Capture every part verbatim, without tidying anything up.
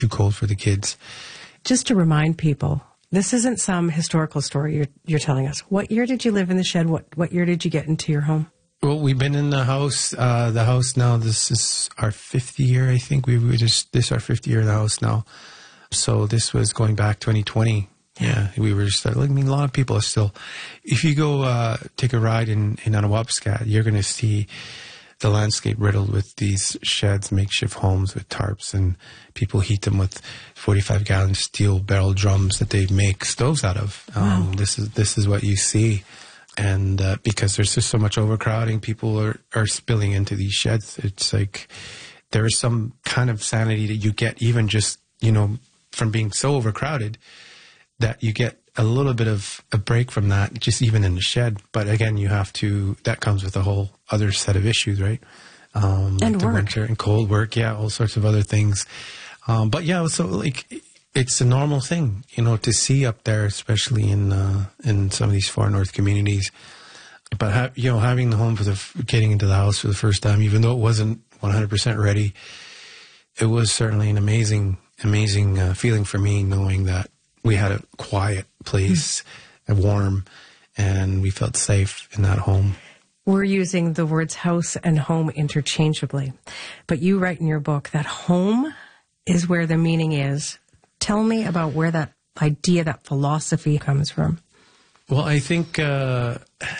too cold for the kids. Just to remind people, this isn't some historical story you're, you're telling us. What year did you live in the shed? What, what year did you get into your home? Well, we've been in the house, uh, the house now, this is our fifth year, I think. We, we just, this is our fifth year in the house now. So this was going back twenty twenty. Yeah, we were just, I mean, a lot of people are still, if you go uh, take a ride in, in Anawapskat, you're going to see the landscape riddled with these sheds, makeshift homes with tarps, and people heat them with forty-five gallon steel barrel drums that they make stoves out of. Um, wow. This is this is what you see. And uh, because there's just so much overcrowding, people are, are spilling into these sheds. It's like there is some kind of sanity that you get even just, you know, from being so overcrowded that you get a little bit of a break from that, just even in the shed. But again, you have to, that comes with a whole other set of issues, right? Um, and like the work. winter and cold work, yeah, all sorts of other things. Um, but yeah, so like, it's a normal thing, you know, to see up there, especially in uh, in some of these far north communities. But ha- you know, having the home for the f- getting into the house for the first time, even though it wasn't one hundred percent ready, it was certainly an amazing, amazing uh, feeling for me, knowing that we had a quiet place, mm. and warm, and we felt safe in that home. We're using the words house and home interchangeably, but you write in your book that home is where the meaning is. Tell me about where that idea, that philosophy comes from. Well, I think uh,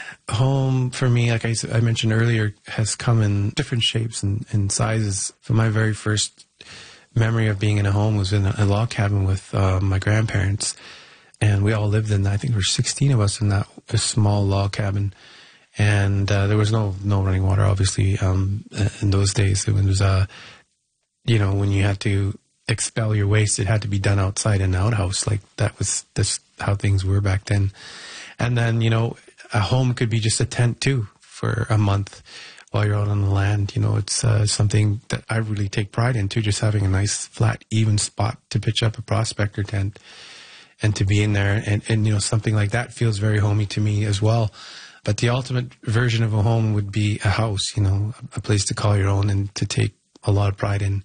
home for me, like I, I mentioned earlier, has come in different shapes and, and sizes. So my very first memory of being in a home was in a, a log cabin with uh, my grandparents. And we all lived in that. I think there were sixteen of us in that a small log cabin. And uh, there was no, no running water, obviously, um, in those days. It was, uh, you know, when you had to expel your waste, it had to be done outside in an outhouse. Like that was that's how things were back then. And then, you know, a home could be just a tent too for a month while you're out on the land. You know, it's uh, something that I really take pride in too, just having a nice flat, even spot to pitch up a prospector tent and to be in there. And, and you know, something like that feels very homey to me as well. But the ultimate version of a home would be a house, you know, a place to call your own and to take a lot of pride in.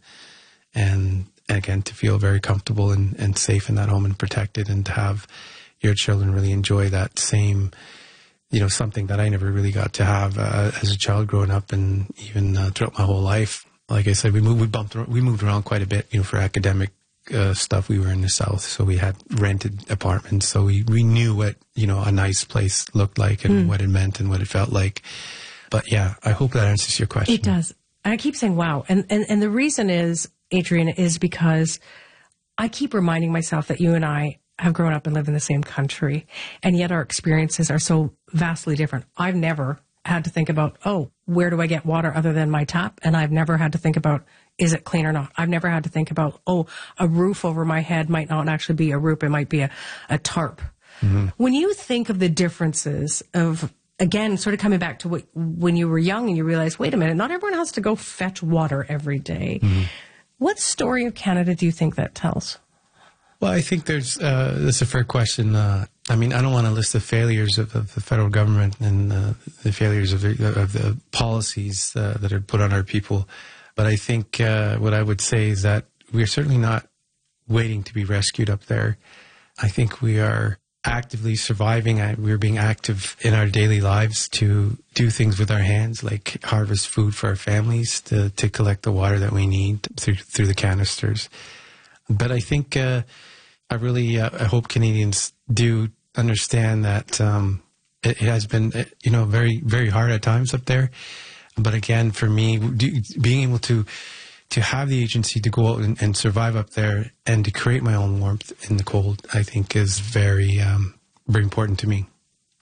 And again, to feel very comfortable and, and safe in that home and protected, and to have your children really enjoy that same, you know, something that I never really got to have uh, as a child growing up, and even uh, throughout my whole life. Like I said, we moved, we bumped, we moved around quite a bit, you know, for academic uh, stuff. We were in the South, so we had rented apartments, so we, we knew what, you know, a nice place looked like and mm. what it meant and what it felt like. But yeah, I hope that answers your question. It does. I keep saying, wow. And, and, and the reason is, Adrian, is because I keep reminding myself that you and I have grown up and live in the same country, and yet our experiences are so vastly different. I've never had to think about, oh, where do I get water other than my tap? And I've never had to think about, is it clean or not? I've never had to think about, oh, a roof over my head might not actually be a roof. It might be a, a tarp. Mm-hmm. When you think of the differences of, again, sort of coming back to what, when you were young and you realize, wait a minute, not everyone has to go fetch water every day. Mm-hmm. What story of Canada do you think that tells? Well, I think there's, uh, that's a fair question. Uh, I mean, I don't want to list the failures of, of the federal government and uh, the failures of the, of the policies uh, that are put on our people. But I think uh, what I would say is that we're certainly not waiting to be rescued up there. I think we are actively surviving. We're being active in our daily lives to do things with our hands, like harvest food for our families, to, to collect the water that we need through, through the canisters. But I think uh, I really uh, I hope Canadians do understand that um, it, it has been, you know, very, very hard at times up there. But again, for me, do, being able to to have the agency to go out and, and survive up there and to create my own warmth in the cold, I think is very, um, very important to me.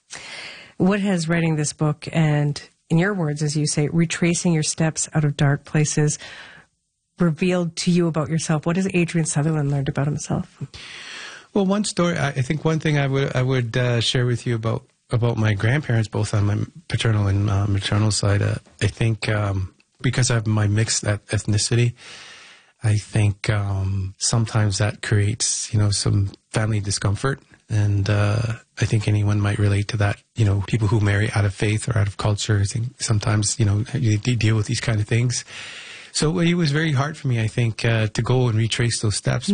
What has writing this book and, in your words, as you say, retracing your steps out of dark places, revealed to you about yourself? What has Adrian Sutherland learned about himself? Well, one story, I think one thing I would I would uh, share with you about about my grandparents, both on my paternal and uh, maternal side. Uh, I think um, because I have my mixed ethnicity, I think um, sometimes that creates, you know, some family discomfort. And uh, I think anyone might relate to that. You know, people who marry out of faith or out of culture, I think sometimes, you know, you deal with these kind of things. So it was very hard for me, I think, uh, to go and retrace those steps.